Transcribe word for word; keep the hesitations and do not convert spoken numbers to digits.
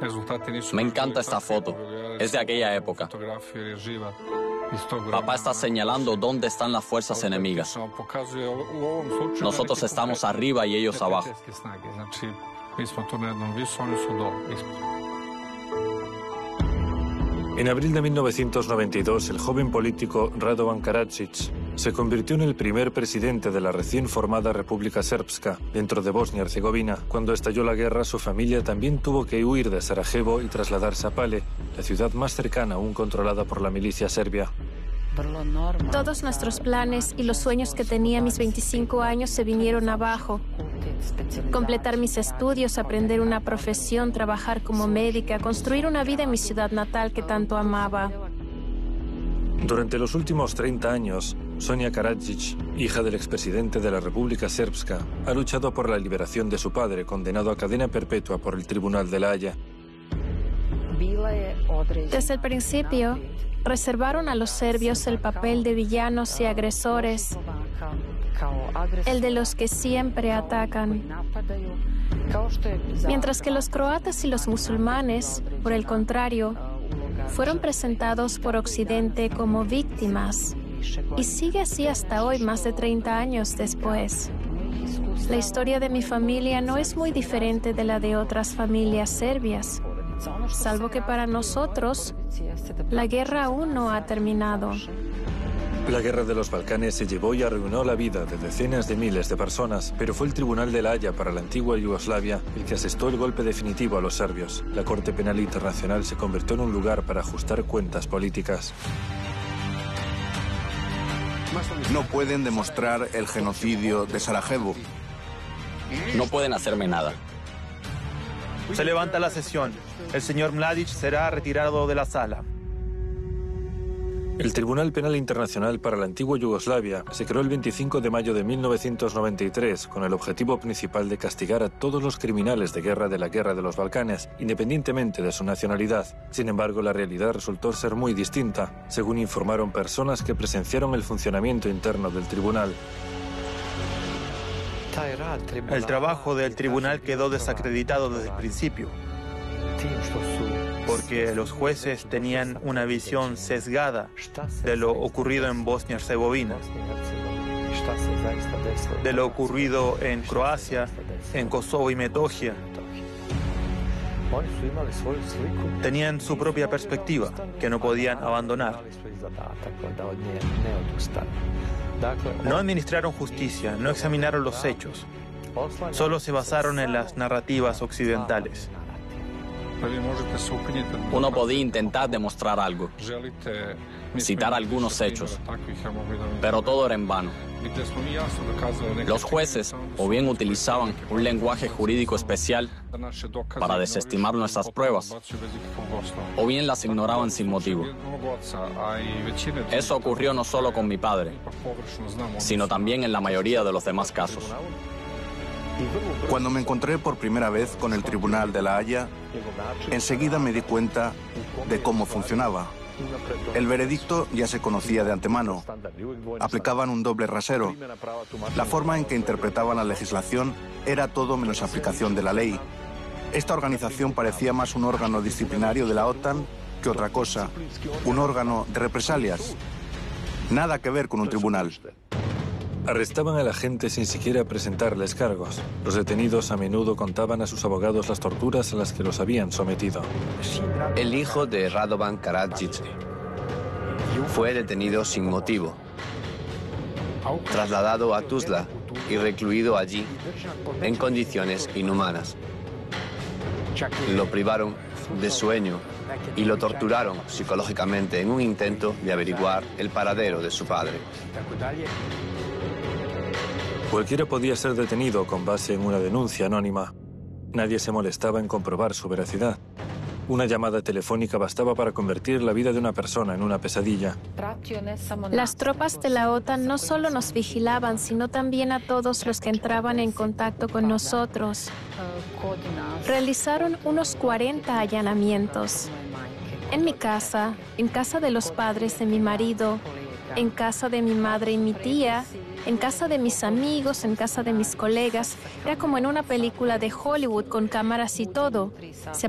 Me encanta esta foto. Es de aquella época. Papá está señalando dónde están las fuerzas enemigas. Nosotros estamos arriba y ellos abajo. En abril de mil novecientos noventa y dos, el joven político Radovan Karadzic se convirtió en el primer presidente de la recién formada República Srpska, dentro de Bosnia-Herzegovina. Cuando estalló la guerra, su familia también tuvo que huir de Sarajevo y trasladarse a Pale, la ciudad más cercana aún controlada por la milicia serbia. Todos nuestros planes y los sueños que tenía a mis veinticinco años se vinieron abajo. Completar mis estudios, aprender una profesión, trabajar como médica, construir una vida en mi ciudad natal que tanto amaba. Durante los últimos treinta años, Sonia Karadzic, hija del expresidente de la República Srpska, ha luchado por la liberación de su padre, condenado a cadena perpetua por el Tribunal de La Haya. Desde el principio, reservaron a los serbios el papel de villanos y agresores, el de los que siempre atacan. Mientras que los croatas y los musulmanes, por el contrario, fueron presentados por Occidente como víctimas. Y sigue así hasta hoy, más de treinta años después. La historia de mi familia no es muy diferente de la de otras familias serbias, salvo que para nosotros la guerra aún no ha terminado. La guerra de los Balcanes se llevó y arruinó la vida de decenas de miles de personas, pero fue el Tribunal de La Haya para la antigua Yugoslavia el que asestó el golpe definitivo a los serbios. La Corte Penal Internacional se convirtió en un lugar para ajustar cuentas políticas. No pueden demostrar el genocidio de Sarajevo. No pueden hacerme nada. Se levanta la sesión. El señor Mladic será retirado de la sala. El Tribunal Penal Internacional para la antigua Yugoslavia se creó el veinticinco de mayo de mil novecientos noventa y tres con el objetivo principal de castigar a todos los criminales de guerra de la Guerra de los Balcanes, independientemente de su nacionalidad. Sin embargo, la realidad resultó ser muy distinta, según informaron personas que presenciaron el funcionamiento interno del tribunal. El trabajo del tribunal quedó desacreditado desde el principio, porque los jueces tenían una visión sesgada de lo ocurrido en Bosnia-Herzegovina, de lo ocurrido en Croacia, en Kosovo y Metohija. Tenían su propia perspectiva, que no podían abandonar. No administraron justicia, no examinaron los hechos. Solo se basaron en las narrativas occidentales. Uno podía intentar demostrar algo, citar algunos hechos, pero todo era en vano. Los jueces o bien utilizaban un lenguaje jurídico especial para desestimar nuestras pruebas, o bien las ignoraban sin motivo. Eso ocurrió no solo con mi padre, sino también en la mayoría de los demás casos. Cuando me encontré por primera vez con el Tribunal de La Haya, enseguida me di cuenta de cómo funcionaba. El veredicto ya se conocía de antemano. Aplicaban un doble rasero. La forma en que interpretaban la legislación era todo menos aplicación de la ley. Esta organización parecía más un órgano disciplinario de la OTAN que otra cosa, un órgano de represalias. Nada que ver con un tribunal. Arrestaban a la gente sin siquiera presentarles cargos. Los detenidos a menudo contaban a sus abogados las torturas a las que los habían sometido. El hijo de Radovan Karadzic fue detenido sin motivo, trasladado a Tuzla y recluido allí en condiciones inhumanas. Lo privaron de sueño y lo torturaron psicológicamente en un intento de averiguar el paradero de su padre. Cualquiera podía ser detenido con base en una denuncia anónima. Nadie se molestaba en comprobar su veracidad. Una llamada telefónica bastaba para convertir la vida de una persona en una pesadilla. Las tropas de la OTAN no solo nos vigilaban, sino también a todos los que entraban en contacto con nosotros. Realizaron unos cuarenta allanamientos. En mi casa, en casa de los padres de mi marido, en casa de mi madre y mi tía, en casa de mis amigos, en casa de mis colegas. Era como en una película de Hollywood con cámaras y todo. Se